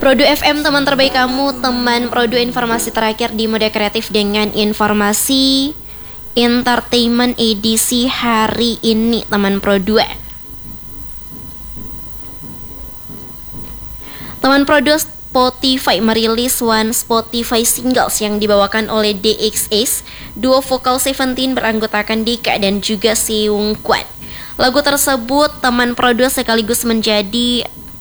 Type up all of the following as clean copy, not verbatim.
Produ FM, teman terbaik kamu, teman Produ informasi terakhir di Mode Kreatif dengan informasi entertainment edisi hari ini, teman Produ. Teman Produ, Spotify merilis One Spotify Singles yang dibawakan oleh DXS, duo vokal Seventeen beranggotakan Dika dan juga Seungkwan. Lagu tersebut, teman Produ, sekaligus menjadi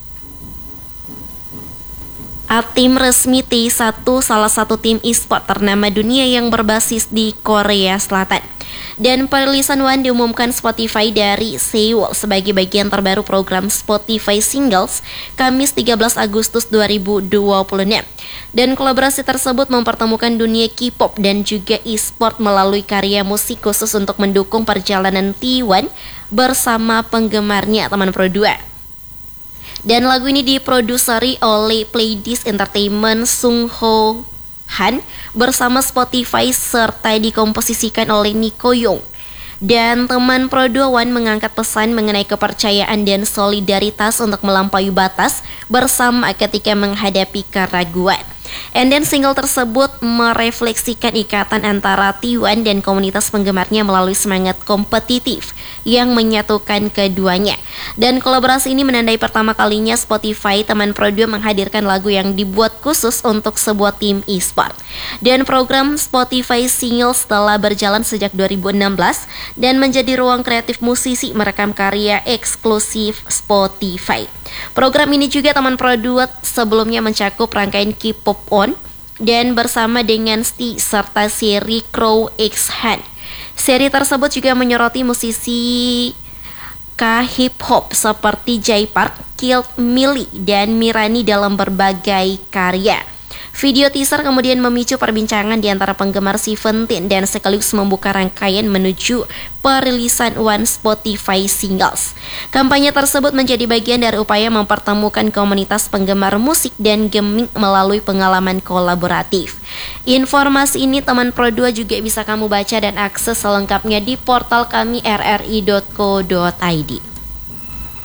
tim resmi T1, salah satu tim e-sport ternama dunia yang berbasis di Korea Selatan. Dan perilisan One diumumkan Spotify dari Seoul sebagai bagian terbaru program Spotify Singles Kamis 13 Agustus 2026. Dan kolaborasi tersebut mempertemukan dunia K-pop dan juga e-sport melalui karya musik khusus untuk mendukung perjalanan T1 bersama penggemarnya, teman Pro 2. Dan lagu ini diproduseri oleh Pledis Entertainment Sung Ho Han bersama Spotify serta dikomposisikan oleh Nico Young. Dan teman Pro 2 One mengangkat pesan mengenai kepercayaan dan solidaritas untuk melampaui batas bersama ketika menghadapi keraguan. And then single tersebut merefleksikan ikatan antara T1 dan komunitas penggemarnya melalui semangat kompetitif yang menyatukan keduanya. Dan kolaborasi ini menandai pertama kalinya Spotify, teman Pro 2, menghadirkan lagu yang dibuat khusus untuk sebuah tim e-sport. Dan program Spotify Singles telah berjalan sejak 2016 dan menjadi ruang kreatif musisi merekam karya eksklusif Spotify. Program ini juga, teman Pro 2, sebelumnya mencakup rangkaian K-pop On dan bersama dengan Sti serta seri Crow X Han. Seri tersebut juga menyoroti musisi K-hip hop seperti Jay Park, Kill Millie, dan Mirani dalam berbagai karya. Video teaser kemudian memicu perbincangan di antara penggemar Seventeen dan sekaligus membuka rangkaian menuju perilisan One Spotify Singles. Kampanye tersebut menjadi bagian dari upaya mempertemukan komunitas penggemar musik dan gaming melalui pengalaman kolaboratif. Informasi ini, teman Pro 2, juga bisa kamu baca dan akses selengkapnya di portal kami rri.co.id.